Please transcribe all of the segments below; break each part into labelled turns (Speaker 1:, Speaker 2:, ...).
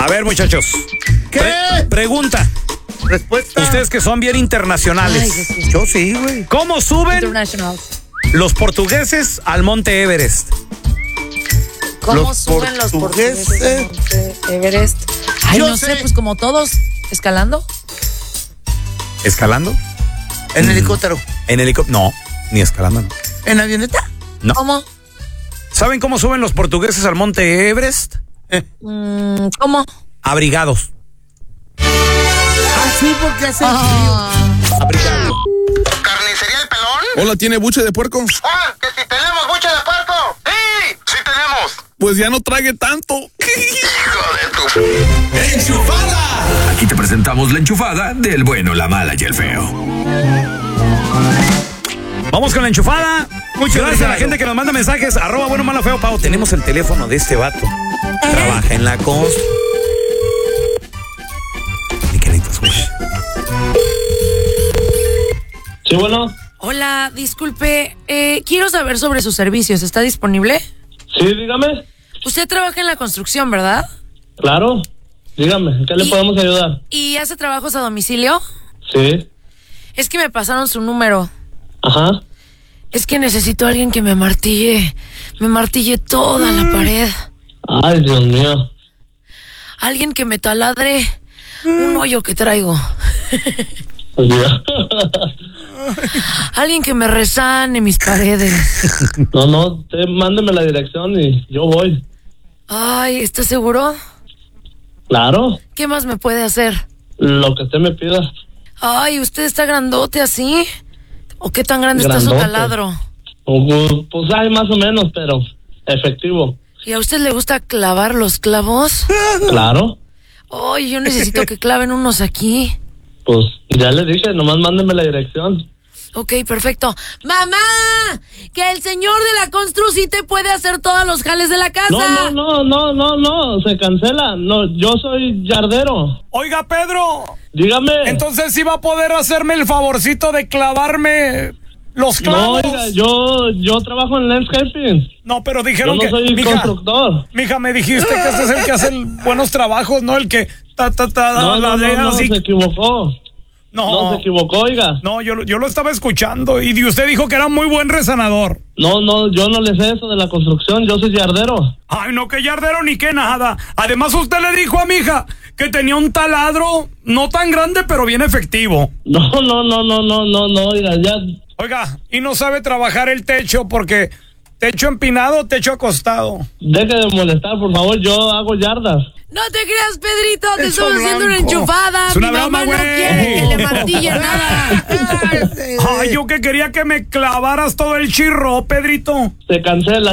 Speaker 1: A ver, muchachos.
Speaker 2: ¿Qué?
Speaker 1: Pregunta.
Speaker 2: Respuesta.
Speaker 1: Ustedes que son bien internacionales.
Speaker 3: Ay, Jesús.
Speaker 2: Yo sí, güey.
Speaker 1: ¿Cómo suben
Speaker 3: Internationals.
Speaker 1: los portugueses al monte Everest?
Speaker 3: ¿Cómo
Speaker 2: Los
Speaker 3: suben los
Speaker 2: portugueses.
Speaker 3: portugueses al Monte Everest? Ay,
Speaker 2: Yo
Speaker 3: no sé,
Speaker 2: sé.
Speaker 3: pues como todos, escalando.
Speaker 1: ¿Escalando?
Speaker 2: En helicóptero.
Speaker 1: ¿En helicóptero? No, ni escalando. No.
Speaker 2: En avioneta.
Speaker 1: No.
Speaker 3: ¿Cómo?
Speaker 1: ¿Saben cómo suben los portugueses al monte Everest?
Speaker 3: ¿Cómo?
Speaker 1: Abrigados.
Speaker 2: Así porque hace
Speaker 1: Abrigados.
Speaker 4: ¿Carnicería El Pelón?
Speaker 5: Hola, ¿tiene buche de puerco?
Speaker 4: ¡Ah! ¡Que si tenemos buche de puerco! ¡Sí! ¡Sí tenemos!
Speaker 5: Pues ya no trague tanto.
Speaker 4: ¡Hijo de tu...
Speaker 6: ¡Enchufada! Aquí te presentamos la enchufada del bueno, la mala y el feo.
Speaker 1: Vamos con la enchufada. Muchas gracias a la gente que nos manda mensajes. @ bueno, malo, feo, Pau. Tenemos el teléfono de este vato. Trabaja en la constru. ¿Y qué necesitas, güey?
Speaker 7: Sí, bueno.
Speaker 3: Hola, disculpe, quiero saber sobre sus servicios. ¿Está disponible?
Speaker 7: Sí, dígame.
Speaker 3: Usted trabaja en la construcción, ¿verdad?
Speaker 7: Claro. Dígame, ¿en qué le podemos ayudar?
Speaker 3: ¿Y hace trabajos a domicilio?
Speaker 7: Sí.
Speaker 3: Es que me pasaron su número.
Speaker 7: Ajá.
Speaker 3: Es que necesito a alguien que me martille. Me martille toda la pared.
Speaker 7: Ay, Dios mío.
Speaker 3: Alguien que me taladre un hoyo que traigo.
Speaker 7: Pues ya.
Speaker 3: Alguien que me resane mis paredes.
Speaker 7: No, usted mándeme la dirección y yo voy.
Speaker 3: Ay, ¿está seguro?
Speaker 7: Claro.
Speaker 3: ¿Qué más me puede hacer?
Speaker 7: Lo que usted me pida.
Speaker 3: Ay, ¿usted está grandote así? ¿O qué tan grande está
Speaker 7: Grandote.
Speaker 3: su taladro?
Speaker 7: Pues hay más o menos, pero efectivo.
Speaker 3: ¿Y a usted le gusta clavar los clavos?
Speaker 7: Claro.
Speaker 3: Ay, yo necesito que claven unos aquí.
Speaker 7: Pues ya le dije, nomás mándeme la dirección.
Speaker 3: Ok, perfecto. ¡Mamá! ¡Que el señor de la constru sí te puede hacer todos los jales de la casa!
Speaker 7: No, se cancela. No, yo soy yardero.
Speaker 1: Oiga, Pedro.
Speaker 7: Dígame.
Speaker 1: Entonces sí va a poder hacerme el favorcito de clavarme los
Speaker 7: No,
Speaker 1: clavos.
Speaker 7: oiga, yo trabajo en landscaping.
Speaker 1: No, pero
Speaker 7: Yo
Speaker 1: dijeron
Speaker 7: no
Speaker 1: que.
Speaker 7: soy constructor.
Speaker 1: Mija, me dijiste que este es el que hace buenos trabajos, ¿no? El que.
Speaker 7: No,
Speaker 1: así.
Speaker 7: se equivocó. No, se equivocó, oiga.
Speaker 1: No, yo lo estaba escuchando y usted dijo que era muy buen rezanador.
Speaker 7: No, yo no le sé eso de la construcción, yo soy yardero.
Speaker 1: Ay, no, que yardero ni que nada. Además, usted le dijo a mi hija que tenía un taladro no tan grande, pero bien efectivo.
Speaker 7: No, oiga, ya.
Speaker 1: Oiga, y no sabe trabajar el techo porque techo empinado, techo acostado.
Speaker 7: Deje de molestar, por favor, yo hago yardas.
Speaker 3: No te creas, Pedrito, te
Speaker 2: Eso
Speaker 3: estamos haciendo una
Speaker 2: blanco.
Speaker 3: enchufada.
Speaker 1: Es una
Speaker 3: Mi mamá
Speaker 1: broma,
Speaker 3: no
Speaker 1: güey.
Speaker 3: quiere que le martille nada.
Speaker 1: Ay, yo que quería que me clavaras todo el chirro, Pedrito.
Speaker 7: Se cancela.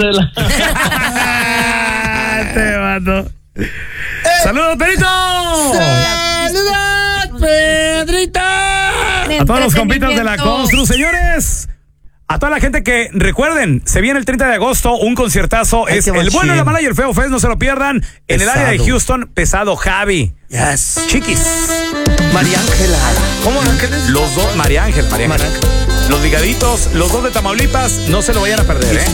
Speaker 1: Te mato. ¡Saludos, Pedrito!
Speaker 2: ¡Saludos, Pedrito!
Speaker 1: A todos los compitas de la Constru, señores. A toda la gente que, recuerden, se viene el 30 de agosto, un conciertazo.
Speaker 2: Ay,
Speaker 1: Es
Speaker 2: qué
Speaker 1: el bueno,
Speaker 2: machín.
Speaker 1: la mala y el feo fest, no se lo pierdan. En el área de
Speaker 2: Pesado.
Speaker 1: Houston, Pesado Javi.
Speaker 2: Yes.
Speaker 1: Chiquis.
Speaker 2: María Ángela. ¿Cómo Ángeles?
Speaker 1: Los dos, María Ángel.
Speaker 2: María Ángel.
Speaker 1: Los ligaditos, los dos de Tamaulipas, no se lo vayan a perder, ¿eh?